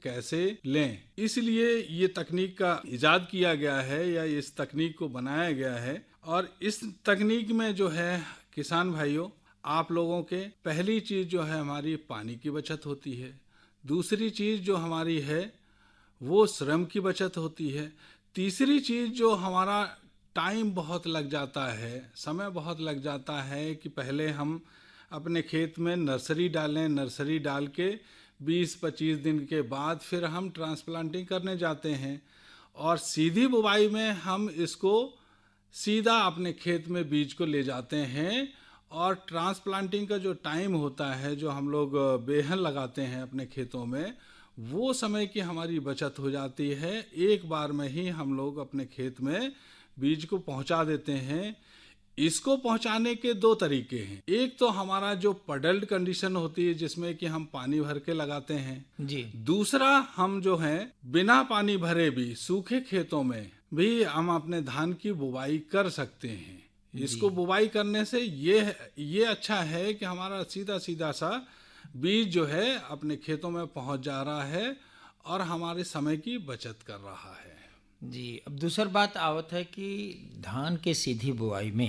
कैसे लें। इसलिए ये तकनीक का इजाद किया गया है या इस तकनीक को बनाया गया है। और इस तकनीक में जो है किसान भाइयों, आप लोगों के पहली चीज जो है हमारी पानी की बचत होती है। दूसरी चीज जो हमारी है वो श्रम की बचत होती है। तीसरी चीज जो हमारा टाइम बहुत लग जाता है, समय बहुत लग जाता है कि पहले हम अपने खेत में नर्सरी डालें, नर्सरी डाल के 20-25 दिन के बाद फिर हम ट्रांसप्लांटिंग करने जाते हैं और सीधी बुवाई में हम इसको सीधा अपने खेत में बीज को ले जाते हैं। और ट्रांसप्लांटिंग का जो टाइम होता है, जो हम लोग बेहन लगाते हैं अपने खेतों में, वो समय की हमारी बचत हो जाती है। एक बार में ही हम लोग अपने खेत में बीज को पहुंचा देते हैं। इसको पहुंचाने के दो तरीके हैं। एक तो हमारा जो पडल्ड कंडीशन होती है जिसमें कि हम पानी भर के लगाते हैं जी। दूसरा हम जो है बिना पानी भरे भी सूखे खेतों में भी हम अपने धान की बुवाई कर सकते हैं। इसको बुवाई करने से ये अच्छा है कि हमारा सीधा सीधा सा बीज जो है अपने खेतों में पहुंच जा रहा है और हमारे समय की बचत कर रहा है। जी, अब दूसर बात आवत है कि धान के सीधी बुआई में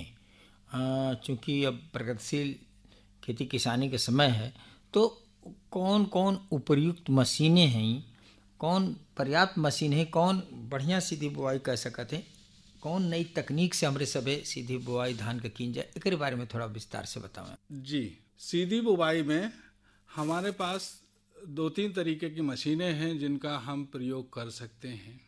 चूंकि अब प्रगतिशील खेती किसानी के समय है, तो कौन कौन उपयुक्त मशीनें हैं, कौन पर्याप्त मशीन है, कौन बढ़िया सीधी बुआई कर सकत है, कौन नई तकनीक से हमरे सबे सीधी बुआई धान के कीन जाए, एकरे बारे में थोड़ा विस्तार से बतावें। जी, सीधी बुवाई में हमारे पास 2-3 तरीके की मशीनें हैं जिनका हम प्रयोग कर सकते हैं।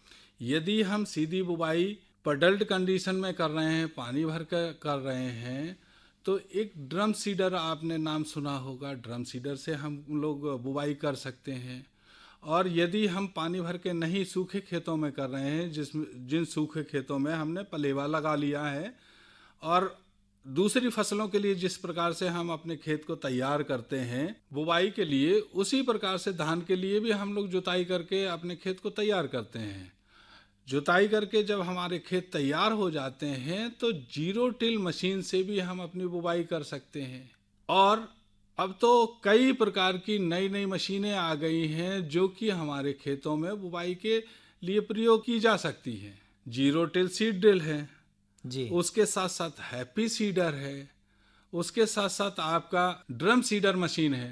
यदि हम सीधी बुवाई पडल्ड कंडीशन में कर रहे हैं, पानी भर कर रहे हैं, तो एक ड्रम सीडर आपने नाम सुना होगा। ड्रम सीडर से हम लोग बुवाई कर सकते हैं। और यदि हम पानी भर के नहीं सूखे खेतों में कर रहे हैं, जिन सूखे खेतों में हमने पलेवा लगा लिया है और दूसरी फसलों के लिए जिस प्रकार से हम अपने खेत को तैयार करते हैं बुवाई के लिए, उसी प्रकार से धान के लिए भी हम लोग जुताई करके अपने खेत को तैयार करते हैं। जुताई करके जब हमारे खेत तैयार हो जाते हैं तो जीरो टिल मशीन से भी हम अपनी बुवाई कर सकते हैं। और अब तो कई प्रकार की नई नई मशीनें आ गई हैं जो कि हमारे खेतों में बुवाई के लिए प्रयोग की जा सकती हैं। जीरो टिल सीड ड्रिल है, जी। उसके साथ साथ हैप्पी सीडर है, उसके साथ साथ आपका ड्रम सीडर मशीन है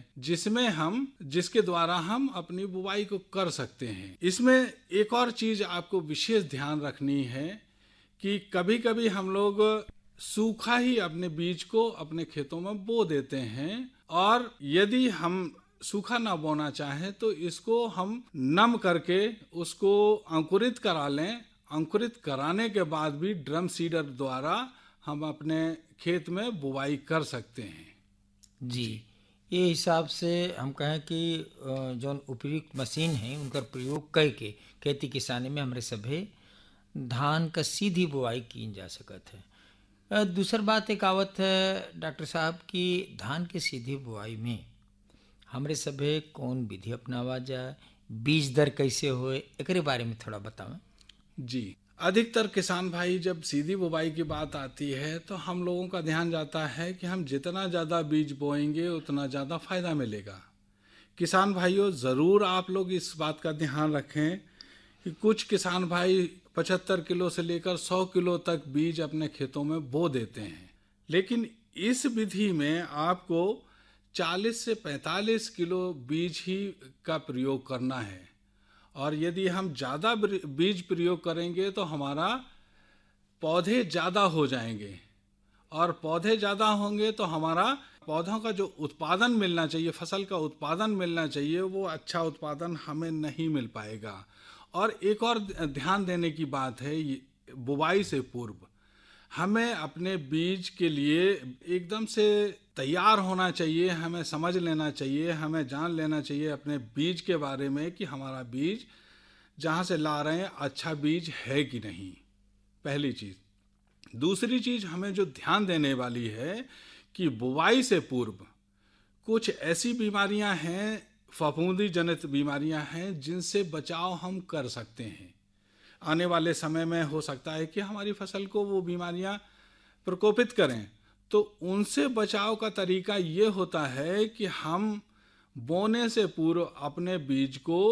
जिसके द्वारा हम अपनी बुवाई को कर सकते हैं। इसमें एक और चीज आपको विशेष ध्यान रखनी है कि कभी कभी हम लोग सूखा ही अपने बीज को अपने खेतों में बो देते हैं और यदि हम सूखा ना बोना चाहें तो इसको हम नम करके उसको अंकुरित करा लें। अंकुरित कराने के बाद भी ड्रम सीडर द्वारा हम अपने खेत में बुवाई कर सकते हैं। जी, ये हिसाब से हम कहें कि जौन उपयुक्त मशीन है उनका प्रयोग करके खेती किसानी में हमरे सभे धान का सीधी बुआई की जा सकत है। दूसर बात एक आवत है डॉक्टर साहब कि धान के सीधी बुआई में हमरे सभे कौन विधि अपनावा जाए, बीज दर कैसे होए, एकरे बारे में थोड़ा बतावें। जी, अधिकतर किसान भाई जब सीधी बुवाई की बात आती है तो हम लोगों का ध्यान जाता है कि हम जितना ज़्यादा बीज बोएंगे उतना ज़्यादा फायदा मिलेगा। किसान भाइयों, ज़रूर आप लोग इस बात का ध्यान रखें कि कुछ किसान भाई 75 किलो से लेकर 100 किलो तक बीज अपने खेतों में बो देते हैं, लेकिन इस विधि में आपको 40 से 45 किलो बीज ही का प्रयोग करना है। और यदि हम ज़्यादा बीज प्रयोग करेंगे तो हमारा पौधे ज़्यादा हो जाएंगे और पौधे ज़्यादा होंगे तो हमारा पौधों का जो उत्पादन मिलना चाहिए, फसल का उत्पादन मिलना चाहिए, वो अच्छा उत्पादन हमें नहीं मिल पाएगा। और एक और ध्यान देने की बात है, बुवाई से पूर्व हमें अपने बीज के लिए एकदम से तैयार होना चाहिए। हमें समझ लेना चाहिए, हमें जान लेना चाहिए अपने बीज के बारे में कि हमारा बीज जहाँ से ला रहे हैं अच्छा बीज है कि नहीं, पहली चीज़। दूसरी चीज़ हमें जो ध्यान देने वाली है कि बुवाई से पूर्व कुछ ऐसी बीमारियां हैं, फफूंदी जनित बीमारियां हैं जिनसे बचाव हम कर सकते हैं। आने वाले समय में हो सकता है कि हमारी फसल को वो बीमारियां प्रकोपित करें, तो उनसे बचाव का तरीका ये होता है कि हम बोने से पूर्व अपने बीज को